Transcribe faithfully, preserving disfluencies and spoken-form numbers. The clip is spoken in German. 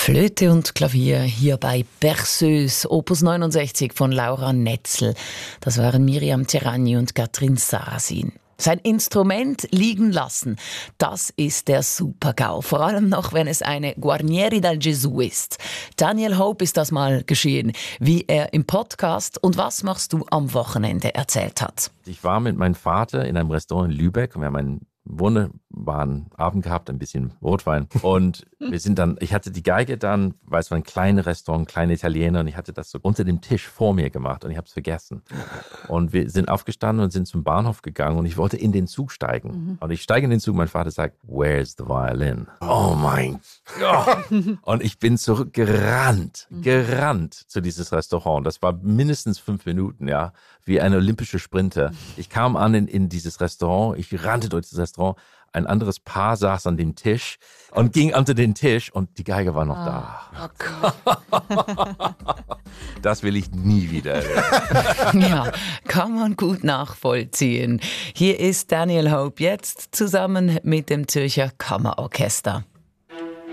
Flöte und Klavier hier bei Berceuse, Opus neunundsechzig von Laura Netzel. Das waren Miriam Terragni und Katrin Sarasin. Sein Instrument liegen lassen, das ist der Super-GAU. Vor allem noch, wenn es eine Guarnieri dal Gesù ist. Daniel Hope ist das mal geschehen, wie er im Podcast „Und was machst du am Wochenende?" erzählt hat. Ich war mit meinem Vater in einem Restaurant in Lübeck und wir haben einen wunderbaren Abend gehabt, ein bisschen Rotwein. Und wir sind dann, ich hatte die Geige dann, weil es war ein kleines Restaurant, kleine Italiener, und ich hatte das so unter dem Tisch vor mir gemacht und ich habe es vergessen. Und wir sind aufgestanden und sind zum Bahnhof gegangen und ich wollte in den Zug steigen. Mhm. Und ich steige in den Zug, mein Vater sagt, "Where's the violin?" Oh mein Gott! Und ich bin zurückgerannt, gerannt zu dieses Restaurant. Das war mindestens fünf Minuten, ja, wie ein olympischer Sprinter. Ich kam an in, in dieses Restaurant, ich rannte durch das Restaurant. Ein anderes Paar saß an dem Tisch und ging unter den Tisch und die Geige war noch oh, da. Das will ich nie wieder erleben. Ja, kann man gut nachvollziehen. Hier ist Daniel Hope jetzt zusammen mit dem Zürcher Kammerorchester.